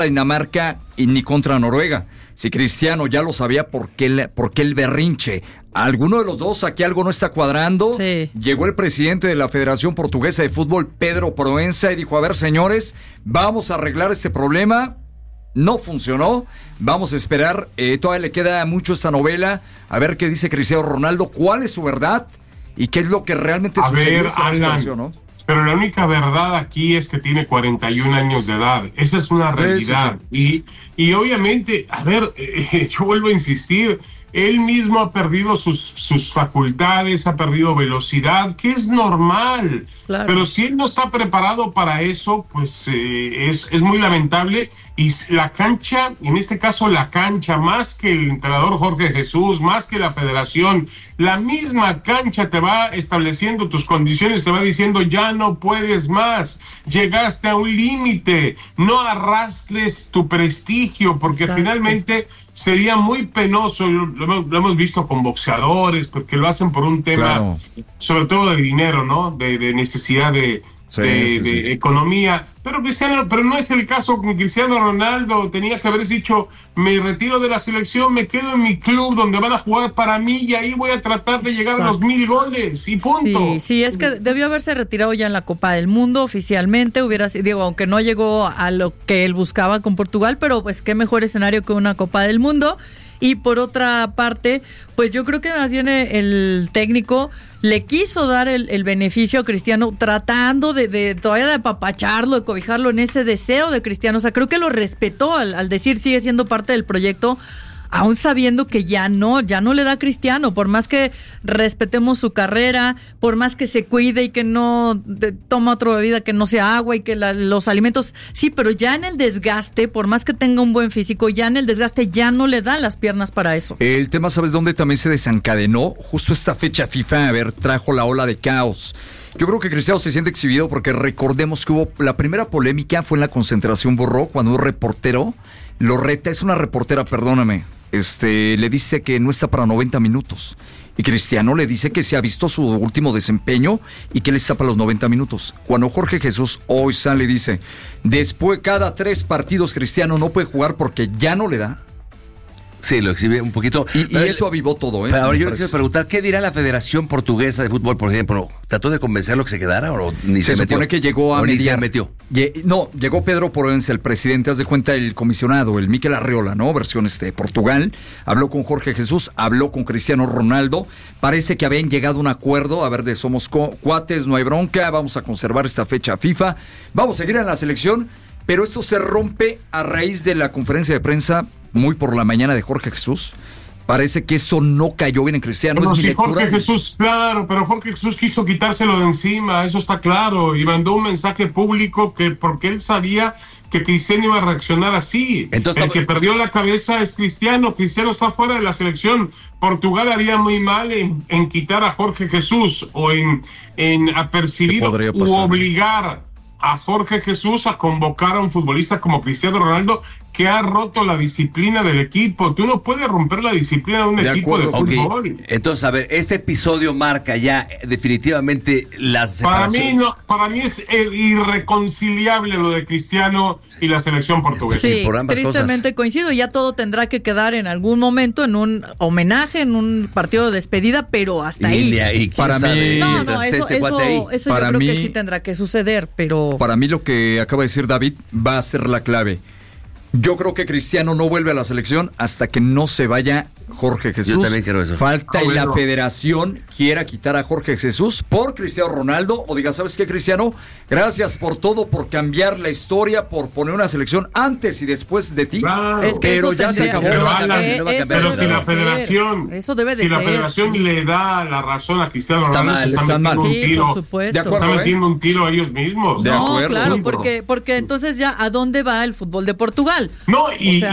Dinamarca y ni contra Noruega. Si Cristiano ya lo sabía, ¿por qué el berrinche? ¿Alguno de los dos aquí algo no está cuadrando? Sí. Llegó el presidente de la Federación Portuguesa de Fútbol, Pedro Proença, y dijo, a ver, señores, vamos a arreglar este problema. No funcionó, vamos a esperar, todavía le queda mucho esta novela, a ver qué dice Cristiano Ronaldo, cuál es su verdad y qué es lo que realmente sucedió. Alan, ¿no? Pero la única verdad aquí es que tiene 41 años de edad, esa es una realidad. Sí. Y obviamente, a ver, yo vuelvo a insistir, él mismo ha perdido sus facultades, ha perdido velocidad, que es normal. Claro. Pero si él no está preparado para eso, pues es muy lamentable. Y la cancha, en este caso la cancha, más que el entrenador Jorge Jesús, más que la federación, la misma cancha te va estableciendo tus condiciones, te va diciendo ya no puedes más, llegaste a un límite, no arrastres tu prestigio, porque Exacto. Finalmente sería muy penoso, lo hemos visto con boxeadores, porque lo hacen por un tema, claro. Sobre todo de dinero, ¿no? De necesidad de economía, pero no es el caso con Cristiano Ronaldo. Tenía que haber dicho, me retiro de la selección, me quedo en mi club donde van a jugar para mí y ahí voy a tratar de llegar a los 1000 goles y punto. Sí, es que debió haberse retirado ya en la Copa del Mundo oficialmente, hubiera sido, aunque no llegó a lo que él buscaba con Portugal, pero pues qué mejor escenario que una Copa del Mundo. Y por otra parte, pues yo creo que más bien el técnico le quiso dar el beneficio a Cristiano, tratando de todavía de apapacharlo, de cobijarlo en ese deseo de Cristiano. O sea, creo que lo respetó al decir sigue siendo parte del proyecto, aún sabiendo que ya no le da a Cristiano, por más que respetemos su carrera, por más que se cuide y que no toma otra bebida que no sea agua y que los alimentos, sí, pero ya en el desgaste, por más que tenga un buen físico, ya en el desgaste ya no le dan las piernas para eso. El tema, ¿sabes dónde también se desencadenó? Justo esta fecha FIFA, trajo la ola de caos. Yo creo que Cristiano se siente exhibido porque recordemos que hubo la primera polémica fue en la concentración Borró, cuando un reportero lo reta, es una reportera, perdóname, le dice que no está para 90 minutos. Y Cristiano le dice que se ha visto su último desempeño y que él está para los 90 minutos. Cuando Jorge Jesús hoy sale y dice, después cada 3 partidos Cristiano no puede jugar porque ya no le da. Sí, lo exhibe un poquito. Y eso avivó todo, Pero ahora yo le quiero preguntar, ¿qué dirá la Federación Portuguesa de Fútbol, por ejemplo? ¿Trató de convencerlo que se quedara o ni se metió? Se supone que llegó a mediar. Ni se metió. No, llegó Pedro Proença, el presidente, haz de cuenta, el comisionado, el Mikel Arriola, ¿no? Versión Portugal. Habló con Jorge Jesús, habló con Cristiano Ronaldo. Parece que habían llegado a un acuerdo, somos cuates, no hay bronca, vamos a conservar esta fecha FIFA, vamos a seguir en la selección, pero esto se rompe a raíz de la conferencia de prensa muy por la mañana de Jorge Jesús. Parece que eso no cayó bien en Cristiano. No, sí, Jorge Jesús, claro, pero Jorge Jesús quiso quitárselo de encima, eso está claro, y mandó un mensaje público porque él sabía que Cristiano iba a reaccionar así. Entonces, el que perdió la cabeza es Cristiano. Cristiano está fuera de la selección. Portugal haría muy mal en quitar a Jorge Jesús o en apercibir u obligar a Jorge Jesús a convocar a un futbolista como Cristiano Ronaldo, que ha roto la disciplina del equipo. Tú no puedes romper la disciplina de un equipo de fútbol. Entonces, a ver, este episodio marca ya definitivamente la separación. Para mí es irreconciliable lo de Cristiano y la selección portuguesa. Sí, por ambas tristemente cosas. Coincido, ya todo tendrá que quedar en algún momento en un homenaje, en un partido de despedida, pero hasta ahí. Y para mí, eso yo creo que sí tendrá que suceder, pero... Para mí lo que acaba de decir David va a ser la clave. Yo creo que Cristiano no vuelve a la selección hasta que no se vaya Jorge Jesús. Yo también creo eso. Falta y la federación quiera quitar a Jorge Jesús por Cristiano Ronaldo, o diga, ¿sabes qué, Cristiano? Gracias por todo, por cambiar la historia, por poner una selección antes y después de ti. Claro. Es que pero ya se acabó. Pero si la federación, la federación le da la razón a Cristiano Ronaldo, están mal. Sí, por supuesto. Están metiendo un tiro a ellos mismos. No, claro, porque entonces ya, ¿a dónde va el fútbol de Portugal? No,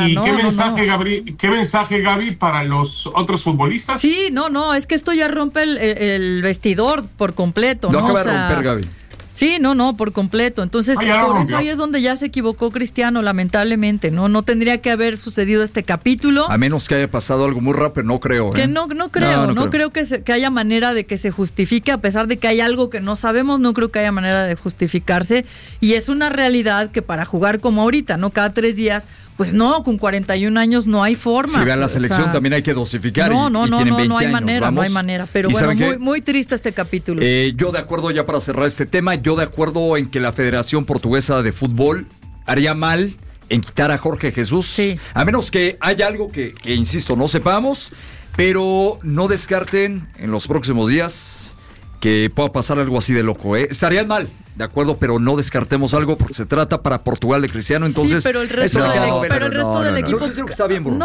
¿qué mensaje, Gaby, para los otros futbolistas? Sí, es que esto ya rompe el vestidor por completo. No acaba de romper, Gaby. Sí, no, por completo. Entonces, por eso ahí es donde ya se equivocó Cristiano, lamentablemente. No tendría que haber sucedido este capítulo. A menos que haya pasado algo muy rápido, no creo. Que no creo que haya manera de que se justifique, a pesar de que hay algo que no sabemos, no creo que haya manera de justificarse. Y es una realidad que para jugar como ahorita, ¿no? Cada 3 días, pues no, con 41 años no hay forma. Si vean la selección también hay que dosificar. No hay manera. Pero bueno, muy triste este capítulo. Yo de acuerdo, ya para cerrar este tema, yo de acuerdo en que la Federación Portuguesa de Fútbol haría mal en quitar a Jorge Jesús. Sí. A menos que haya algo que, insisto, no sepamos, pero no descarten en los próximos días que pueda pasar algo así de loco. Estarían mal, de acuerdo, pero no descartemos algo porque se trata para Portugal de Cristiano, entonces... Sí, pero el resto del equipo... No sé si que está bien, bro.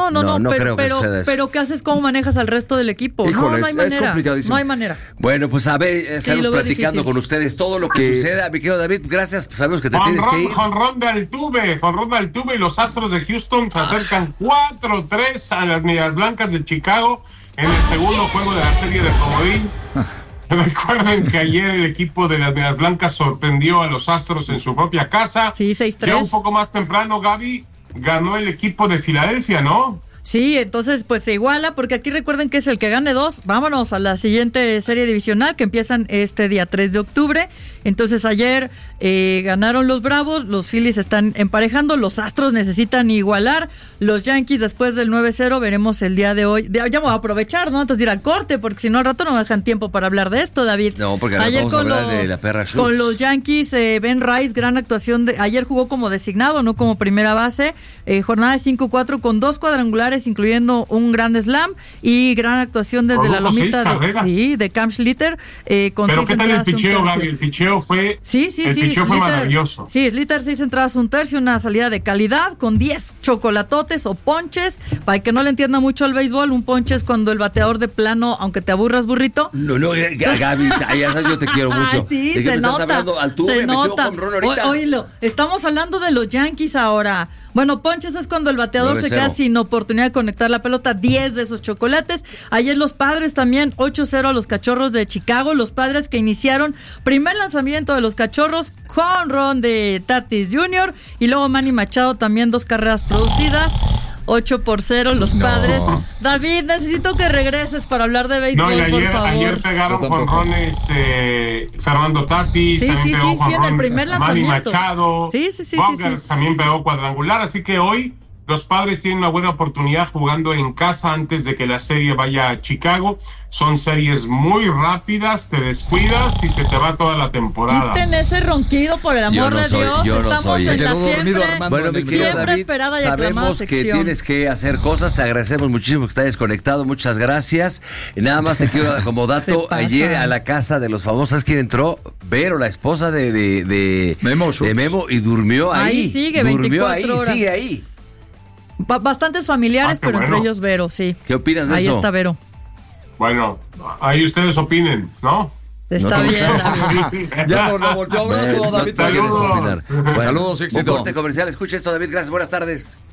Pero ¿qué haces? ¿Cómo manejas al resto del equipo? Híjole, no hay manera. Es complicadísimo. No hay manera. Bueno, pues a ver, estamos platicando con ustedes todo lo que suceda. Mi querido David, gracias, pues sabemos que te tienes que ir. Jonrón de Altuve y los Astros de Houston se acercan 4-3 a las Medias Blancas de Chicago en el segundo juego de la serie de comodín. Recuerden que ayer el equipo de las Medias Blancas sorprendió a los Astros en su propia casa. Sí, 6-3. Ya un poco más temprano, Gaby, ganó el equipo de Filadelfia, ¿no? Sí, entonces pues se iguala, porque aquí recuerden que es el que gane 2. Vámonos a la siguiente serie divisional que empiezan este día 3 de octubre. Entonces ayer ganaron los Bravos, los Phillies están emparejando, los Astros necesitan igualar, los Yankees después del 9-0, veremos el día de hoy. Ya me voy a aprovechar, ¿no? Antes de ir al corte, porque si no al rato no me dejan tiempo para hablar de esto, David. No, porque ayer vamos a hablar de la perra Schultz. Con los Yankees, Ben Rice, gran actuación. Ayer jugó como designado, no como primera base. Jornada de 5-4 con 2 cuadrangulares, incluyendo un grand slam y gran actuación desde la lomita de Cam Schlitter. Pero ¿qué tal el picheo, Gaby? El picheo fue... El picheo fue maravilloso. Sí, Schlitter 6 entradas, 1/3, una salida de calidad con 10 chocolatotes o ponches. Para el que no le entienda mucho al béisbol, un ponche es cuando el bateador de plano, aunque te aburras, burrito. No, Gaby, ya sabes, yo te quiero mucho. Sí, se nota. Altuve metió home run ahorita. Oílo, estamos hablando de los Yankees ahora. Bueno, ponches es cuando el bateador 9-0. Se queda sin oportunidad de conectar la pelota, 10 de esos chocolates. Ayer los Padres también, 8-0 a los Cachorros de Chicago. Los Padres que iniciaron primer lanzamiento de los Cachorros, jonrón de Tatis Jr. y luego Manny Machado también 2 carreras producidas. 8-0 los Padres. David, necesito que regreses para hablar de béisbol, por favor. Ayer pegaron jonrones Fernando Tatis, también pegó jonrón Manny Machado. Bogers también pegó cuadrangular, así que hoy los Padres tienen una buena oportunidad jugando en casa antes de que la serie vaya a Chicago. Son series muy rápidas, te descuidas y se te va toda la temporada. Quiten ese ronquido, por el amor de Dios. Estamos en la siempre esperada y aclamada sección. Sabemos que tienes que hacer cosas, te agradecemos muchísimo que te hayas conectado, muchas gracias. Nada más te quiero como dato, ayer a la casa de los famosos, ¿sabes quién entró? Vero, la esposa de Memo, y durmió ahí. Durmió ahí, sigue ahí. Bastantes familiares, pero entre ellos Vero, sí. ¿Qué opinas de eso? Ahí está Vero. Bueno, ahí ustedes opinen, ¿no? Está bien, David. Ya nos volvió abrazo, David. Saludos. Saludos, éxito. Corte comercial, escucha esto, David, gracias, buenas tardes.